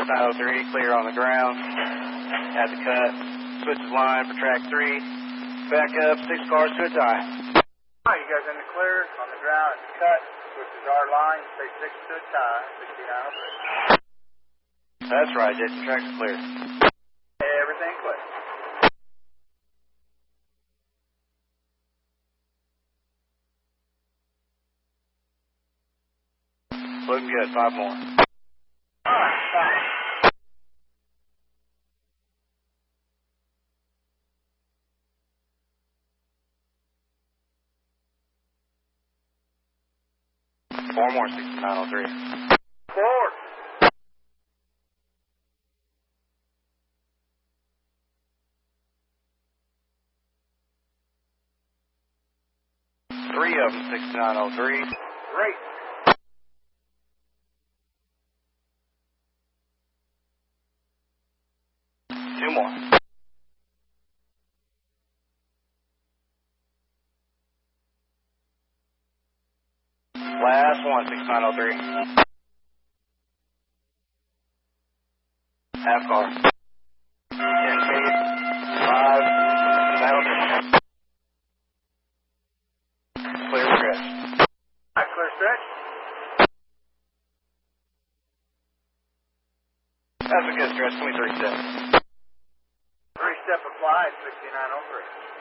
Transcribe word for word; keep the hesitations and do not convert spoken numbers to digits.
nine oh three, clear on the ground. At the cut. Switches line for track three. Back up, six cars to a tie. All right, you guys in the clear, on the ground, at the cut. Switches our line, say six to a tie, sixty-nine oh three. That's right, Jason. Track's clear. Everything clear. Looking good. Five more. All right, fine. Four more, sixty-nine oh three. Forward. Three of them, sixty-nine oh three. Great. Two more. Last one, sixty-nine oh three. Half car. Ten feet. Five. Metal distance. Clear stretch. All right, clear stretch. That's a good stretch. twenty-three steps. Three step applied, sixty-nine oh three.